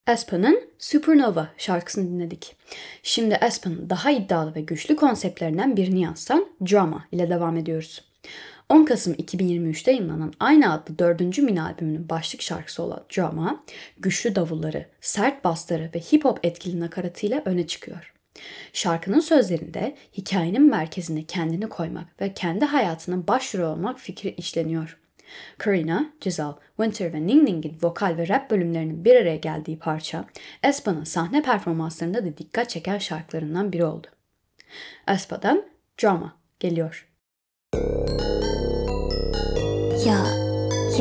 Aspa'nın Supernova şarkısını dinledik. Şimdi Aspa'nın daha iddialı ve güçlü konseptlerinden birini yazsan Drama ile devam ediyoruz. 10 Kasım 2023'te yayınlanan aynı adlı 4. mini albümünün başlık şarkısı olan Drama, güçlü davulları, sert basları ve hip hop etkili nakaratıyla öne çıkıyor. Şarkının sözlerinde hikayenin merkezine kendini koymak ve kendi hayatının başrolü olmak fikri işleniyor. Karina, Giselle, Winter ve Ning Ning'in vokal ve rap bölümlerinin bir araya geldiği parça, aespa'nın sahne performanslarında da dikkat çeken şarkılarından biri oldu. aespa'dan Drama geliyor.